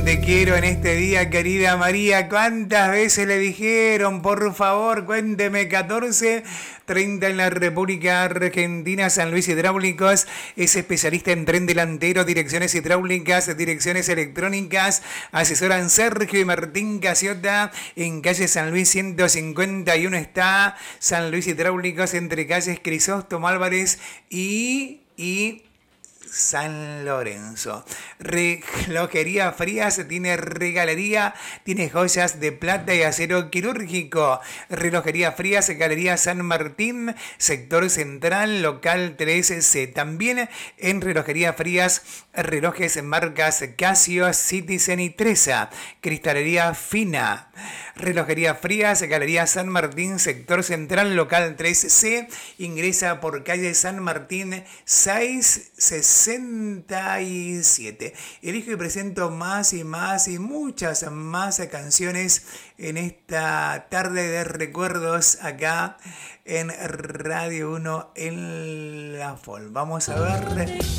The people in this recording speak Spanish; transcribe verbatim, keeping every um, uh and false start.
Te quiero en este día, querida María. ¿Cuántas veces le dijeron? Por favor, cuénteme. catorce treinta en la República Argentina. San Luis Hidráulicos es especialista en tren delantero, direcciones hidráulicas, direcciones electrónicas. Asesoran Sergio y Martín Casiota. En calle San Luis ciento cincuenta y uno está San Luis Hidráulicos, entre calles Crisóstomo Álvarez y... y San Lorenzo. Relojería Frías tiene regalería, tiene joyas de plata y acero quirúrgico. Relojería Frías, Galería San Martín, sector central, local trece C. También en Relojería Frías, relojes en marcas Casio, Citizen y Tresa. Cristalería Fina. Relojería Frías, Galería San Martín, sector central, local tres C. Ingresa por calle San Martín seiscientos sesenta y siete. Elijo y presento más y más y muchas más canciones en esta tarde de recuerdos acá en Radio uno en La Fol. Vamos a ver...